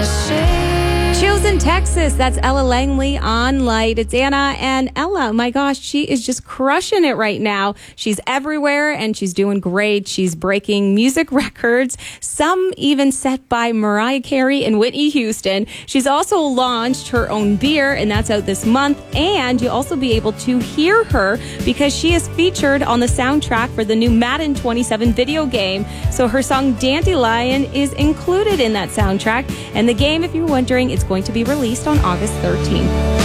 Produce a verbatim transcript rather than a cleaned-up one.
Chosen Texas, that's Ella Langley on Light. It's Anna, and Ella, my gosh, she is just crushing it right now. She's everywhere and she's doing great. She's breaking music records, some even set by Mariah Carey and Whitney Houston. She's also launched her own beer, and that's out this month. And you'll also be able to hear her because she is featured on the soundtrack for the new Madden twenty-seven video game. So her song Dandelion is included in that soundtrack. And the game, if you're wondering, it's going to be released on August thirteenth.